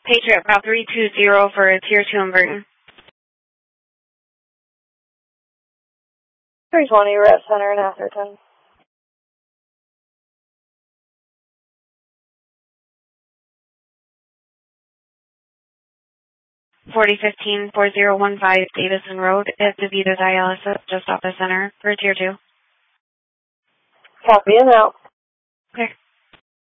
Patriot Route 320 for Tier 2 in Burton. 320, we're at Center in Atherton. $4015-4015 Davison Road at DeVita Dialysis, just off the Center for Tier 2. Copy and out. Okay.